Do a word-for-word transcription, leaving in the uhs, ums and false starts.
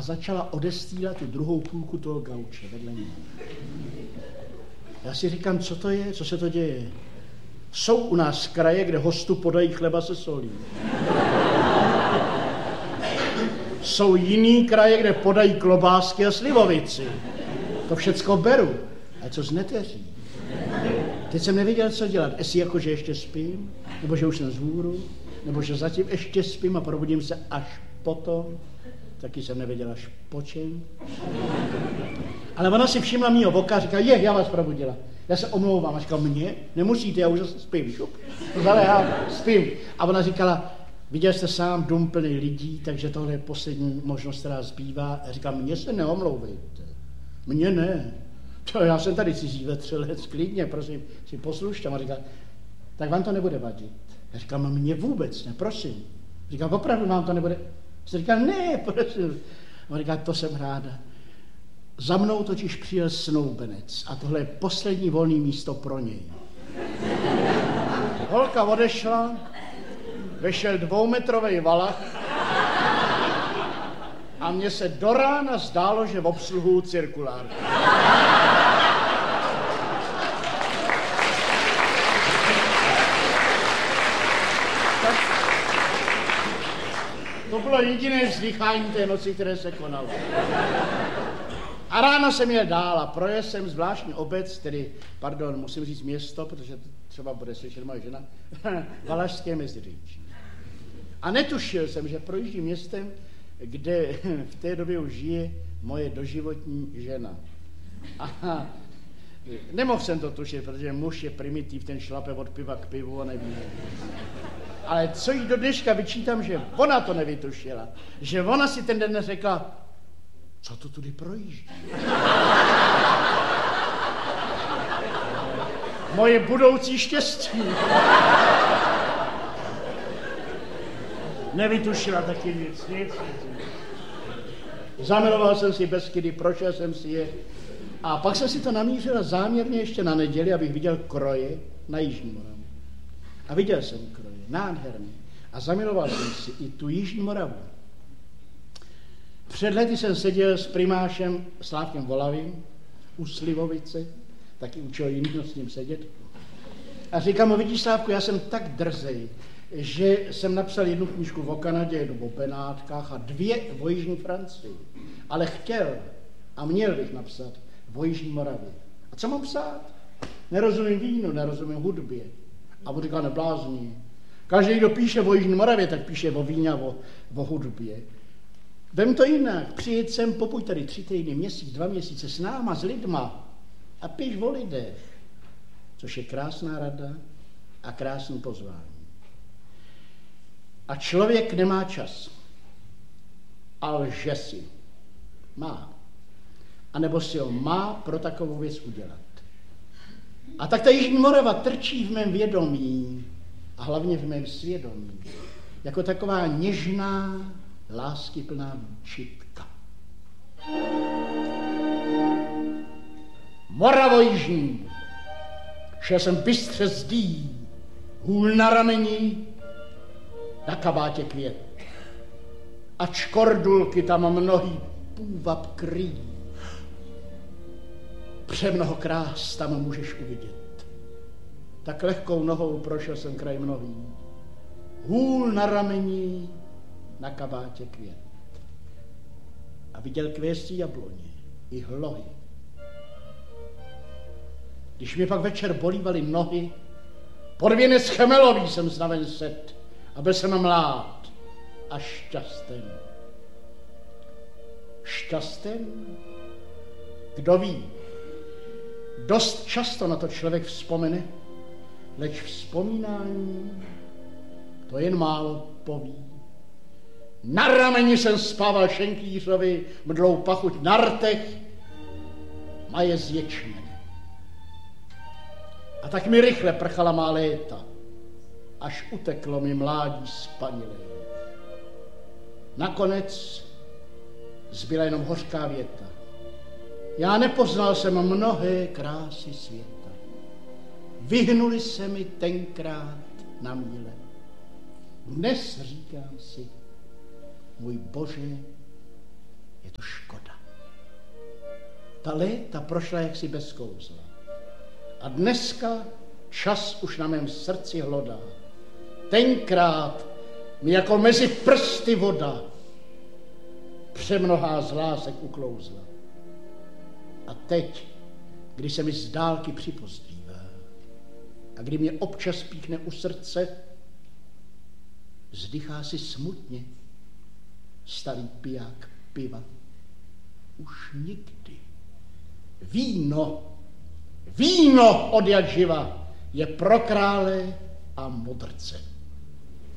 začala odestýlat tu druhou půlku toho gauče vedle mě. Já si říkám, co to je, co se to děje. Jsou u nás kraje, kde hostu podají chleba se solí. Jsou jiný kraje, kde podají klobásky a slivovici. To všecko beru. A co z neteří? Teď jsem nevěděl, co dělat. Jestli jako, že ještě spím, nebo že už jsem zvůru, nebo že zatím ještě spím a probudím se až potom. Taky jsem nevěděl až po čem. Ale ona si všimla mýho voka a říká, je, já vás probudila. Já se omlouvám. A říkal, mě? Nemusíte, já už zase spím. Šup. Ale já spím. A ona říkala, viděl jste sám dům plný lidí, takže tohle je poslední možnost, která zbývá. A říkám, mně se neomlouvejte. Mně ne. To já jsem tady cizí vetřelec, klidně, prosím, si poslušte. A říká, tak vám to nebude vadit. Já říkám, mně vůbec ne, prosím. Říkám, opravdu vám to nebude. Já říkám, ne, prosím. A říká, to jsem ráda. Za mnou totiž přijel snoubenec a tohle je poslední volný místo pro něj. Holka odešla, vešel dvoumetrovej valach a mně se do rána zdálo, že obsluhuju cirkulárku. To bylo jediné vzdychání té noci, které se konalo. A ráno jsem jel dál a projel jsem zvláštní obec, tedy, pardon, musím říct město, protože třeba bude slyšet moje žena, Valašské Meziříčí. A netušil jsem, že projíždím městem, kde v té době už žije moje doživotní žena. A nemohl jsem to tušit, protože muž je primitiv, ten šlape od piva k pivu a neví. Ale co jí do dneška vyčítám, že ona to nevytušila. Že ona si ten den řekla, co to tudy projíždí? Moje budoucí štěstí. Nevytušila taky nic, nic, nic. Zamiloval jsem si Beskydy, prošel jsem si je a pak jsem si to namířila záměrně ještě na neděli, abych viděl kroje na Jižní Moravu. A viděl jsem kroje, nádherný. A zamiloval jsem si i tu Jižní Moravu. Před lety jsem seděl s primášem Slávkem Volavým u Slivovice, taky u čeho jiného s ním sedět. A říkám mu, vidíš, Slávku, já jsem tak drzej, že jsem napsal jednu knížku o Kanadě, jednu o Benátkách a dvě o Jižní Francii. Ale chtěl a měl bych napsat o Jižní Moravě. A co mám psát? Nerozumím vínu, nerozumím hudbě. A on říká, neblázní. Každý, kdo píše o Jižní Moravě, tak píše o víně a o, o hudbě. Vem to jinak, přijeď sem, popuď tady tři týdny, měsíc, dva měsíce s náma, s lidma a píš o lidech, což je krásná rada a krásný pozvání. A člověk nemá čas a lže si. Má. A nebo si ho má pro takovou věc udělat. A tak ta Jižní Morava trčí v mém vědomí a hlavně v mém svědomí. Jako taková něžná, láskyplná čitka. Moravo jižní, šel jsem bystře zdí, hůl na rameni, na kabátě květ. Ač kordulky tam mnohý půvab kryjí, přemnoho krás tam můžeš uvidět. Tak lehkou nohou prošel jsem kraj mnohý, hůl na rameni, na kabátě květ. A viděl kvěstí jabloně i hlohy. Když mi pak večer bolívaly nohy, pod věnec chemelový jsem znaven set a byl jsem mlád a šťasten. Šťasten? Kdo ví? Dost často na to člověk vzpomene, leč vzpomínání to jen málo poví. Na rameni jsem spával šenkýřovi, mdlou pachuť na rtech, maje z ječmene. A tak mi rychle prchala má léta, až uteklo mi mládí spanilé. Nakonec zbyla jenom hořká věta. Já nepoznal jsem mnohé krásy světa. Vyhnuli se mi tenkrát na míle. Dnes říkám si, můj Bože, Je to škoda. Ta léta prošla jaksi bez kouzla. A dneska čas už na mém srdci hlodá. Tenkrát mi jako mezi prsty voda přemnohá z lásek uklouzla. A teď, kdy se mi z dálky připozdívá a kdy mě občas píchne u srdce, vzdychá si smutně starý piják piva. Už nikdy. Víno, víno od jak živa je pro krále a modrce.